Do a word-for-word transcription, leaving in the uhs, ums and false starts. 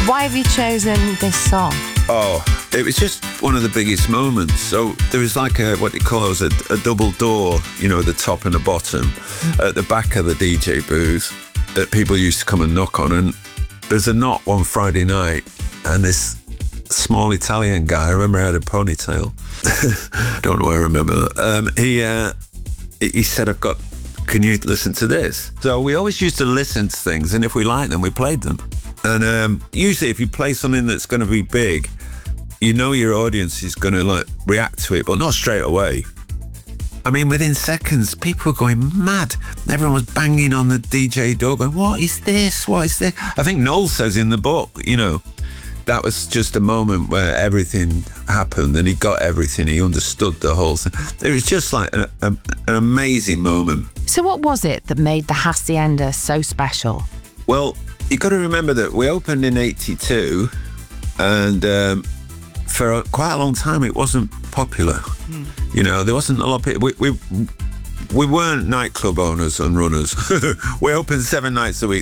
Why have you chosen this song? Oh, it was just one of the biggest moments. So there was like a, what they call it, was a, a double door, you know, the top and the bottom, mm-hmm. at the back of the D J booth that people used to come and knock on. And there's a knock one Friday night, and this small Italian guy, I remember I had a ponytail. Don't know why I remember that. Um, he, uh, he said, I've got, can you listen to this? So we always used to listen to things, and if we liked them, we played them. And um, usually if you play something that's going to be big, you know your audience is going to like react to it, but not straight away. I mean, within seconds, people were going mad. Everyone was banging on the D J door going, what is this? What is this? I think Noel says in the book, you know, that was just a moment where everything happened and he got everything. He understood the whole thing. It was just like a, a, an amazing moment. So what was it that made the Hacienda so special? Well, you got to remember that we opened in eighty-two, and um, for a, quite a long time it wasn't popular. Mm. You know, there wasn't a lot of people. We, we, we weren't nightclub owners and runners. We opened seven nights a week.